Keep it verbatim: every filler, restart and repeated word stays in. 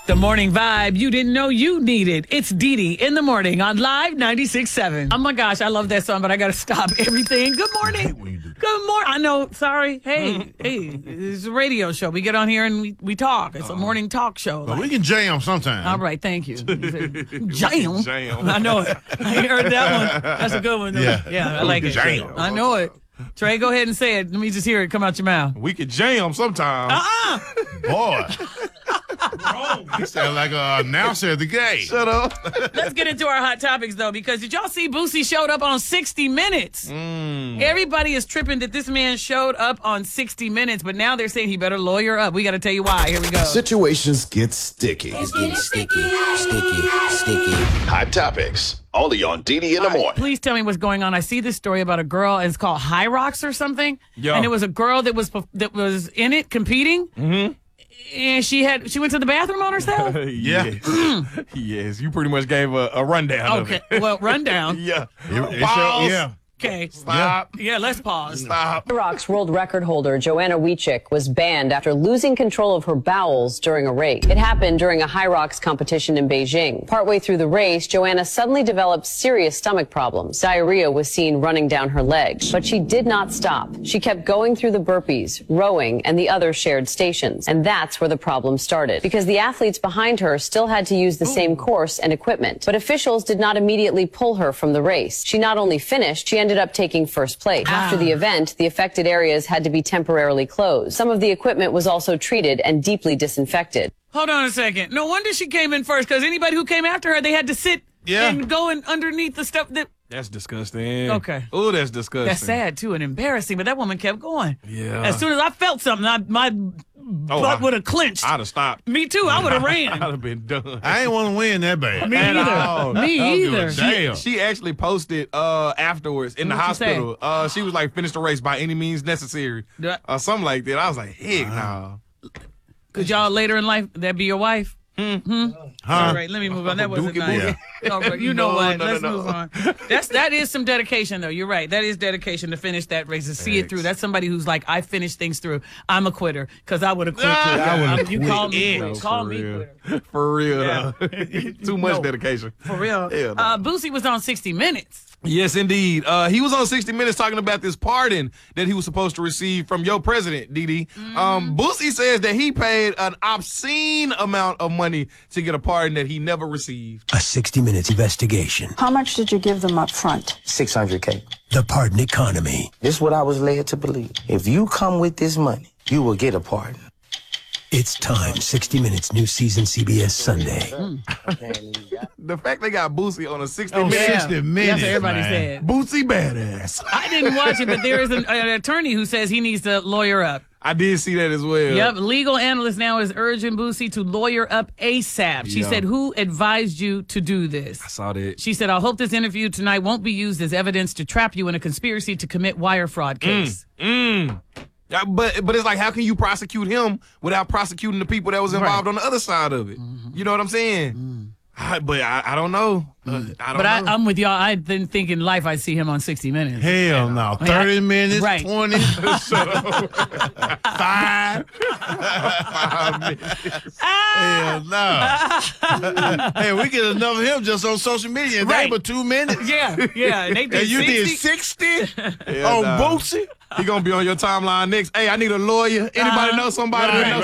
The morning vibe you didn't know you needed. It's Dee Dee in the morning on Live ninety-six point seven. Oh my gosh, I love that song, but I got to stop everything. Good morning. Good morning. I know. Sorry. Hey, hey, it's a radio show. We get on here and we, we talk. It's a morning talk show. Well, like. we can jam sometime. All right. Thank you. Jam. Jam. I know it. I heard that one. That's a good one. Though. Yeah. Yeah, I like it. Jam. I know it. Trey, go ahead and say it. Let me just hear it come out your mouth. We could jam sometime. Uh-uh. Boy. You sound like an announcer at the game. Shut up. Let's get into our hot topics, though, because did y'all see Boosie showed up on sixty minutes? Mm. Everybody is tripping that this man showed up on sixty minutes, but now they're saying he better lawyer up. We got to tell you why. Here we go. Situations get sticky. It's getting sticky, sticky, sticky. Hot topics. Only on Dee Dee in the morning. Please tell me what's going on. I see this story about a girl, and it's called High Rocks or something. Yeah. And it was a girl that was that was in it competing. Mm-hmm. And she had she went to the bathroom on herself. Yeah. Yes, you pretty much gave a, a rundown Okay, of it. well, rundown. Yeah. It- it Pause. show- yeah. Okay, Stop. yeah, let's pause. Stop. Rock's world record holder Joanna Wiechik was banned after losing control of her bowels during a race. It happened during a High Rocks competition in Beijing. Partway through the race, Joanna suddenly developed serious stomach problems. Diarrhea was seen running down her legs, but she did not stop. She kept going through the burpees, rowing, and the other shared stations. And that's where the problem started, because the athletes behind her still had to use the same course and equipment. But officials did not immediately pull her from the race. She not only finished, she ended up taking first place. After the event, the affected areas had to be temporarily closed. Some of the equipment was also treated and deeply disinfected. Hold on a second. No wonder she came in first, because anybody who came after her, they had to sit Yeah. and go in underneath the stuff that. That's disgusting. Okay. Oh, that's disgusting. That's sad too and embarrassing, but that woman kept going. Yeah. As soon as I felt something, I, my Oh, butt I- would have clenched. I'd have stopped. Me too. I would have I'd ran. have been done. I ain't want to win that bad. Me At either. all. Me I don't give a either. damn. She actually posted uh, afterwards in the What'd she say? hospital. Uh, she was like, finish the race by any means necessary. Yeah. Or something like that. I was like, heck no. Could y'all later in life that be your wife? Huh? All right, let me move on. That wasn't Dookie nice. All right, you know No, what? no, Let's no, no. move on. That's that is some dedication, though. You're right. That is dedication to finish that race, to see it through. That's somebody who's like, I finish things through. I'm a quitter because I would have quit. too. I would've I'm- You quit. call me, No, call for me real. quitter. For real, Yeah. though. Too much No. dedication. For real. Hell no. Uh, Boosie was on sixty minutes. Yes, indeed. Uh, he was on sixty minutes talking about this pardon that he was supposed to receive from your president, Dee Dee. Mm-hmm. Um, Boosie says that he paid an obscene amount of money to get a pardon that he never received. A sixty minutes investigation. How much did you give them up front? six hundred K. The pardon economy. This is what I was led to believe. If you come with this money, you will get a pardon. It's time. sixty minutes, new season, C B S Sunday. The fact they got Boosie on a sixty Oh, minute. yeah. sixty minutes, That's what everybody man. said. Boosie badass. I didn't watch it, but there is an, an attorney who says he needs to lawyer up. I did see that as well. Yep, legal analyst now is urging Boosie to lawyer up ASAP. She Yeah. said, who advised you to do this? I saw that. She said, I hope this interview tonight won't be used as evidence to trap you in a conspiracy to commit wire fraud case. Mm. Yeah, but but it's like, how can you prosecute him without prosecuting the people that was involved on the other side of it? You know what I'm saying? I, but I, I don't know. Uh, I don't But I, know. I'm with y'all. I didn't think in life I'd see him on sixty minutes. Hell no. thirty minutes, Right. twenty, five. Hell no. Hey, we get enough of him just on social media. And Right. they but two minutes. Yeah, yeah. And they did And you did sixty. sixty Hell on nah. Boosie? He gonna be on your timeline next. Hey, I need a lawyer. Anybody Uh-huh. know somebody that Right. knows